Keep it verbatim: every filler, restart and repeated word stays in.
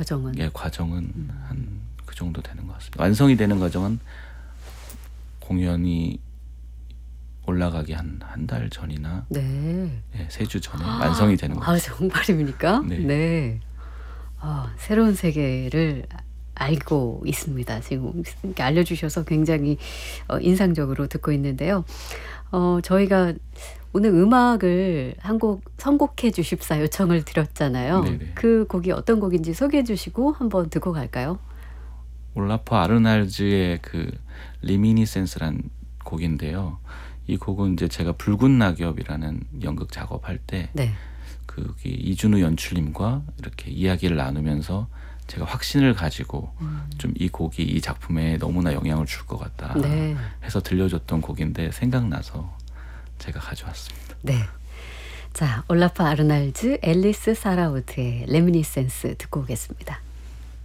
과정은? 예, 과정은 음. 한 그 정도 되는 것 같습니다. 완성이 되는 과정은 공연이 올라가기 한 한 달 전이나 네. 예, 세 주 전에 아, 완성이 되는 것 같습니다. 아, 정말입니까? 네. 네. 아, 새로운 세계를 알고 있습니다. 지금 이렇게 알려주셔서 굉장히 어, 인상적으로 듣고 있는데요. 어, 저희가 오늘 음악을 한 곡 선곡해 주십사 요청을 드렸잖아요. 네네. 그 곡이 어떤 곡인지 소개해 주시고 한번 듣고 갈까요? 올라프 아르날즈의 그 리미니센스란 곡인데요. 이 곡은 이제 제가 붉은 낙엽이라는 연극 작업할 때 네. 그 이준우 연출님과 이렇게 이야기를 나누면서 제가 확신을 가지고 음. 좀 이 곡이 이 작품에 너무나 영향을 줄 것 같다 네. 해서 들려줬던 곡인데 생각나서 제가 가져왔습니다. 네. 자, 올라프 아르날즈, 앨리스 사라우드의 레미니센스 듣고 오겠습니다.